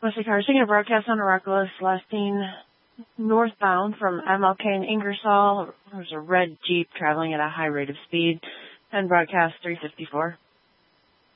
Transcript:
Wesley Car Singer broadcast on Aracola Celestine northbound from MLK and Ingersoll. There's a red Jeep traveling at a high rate of speed and broadcast 354.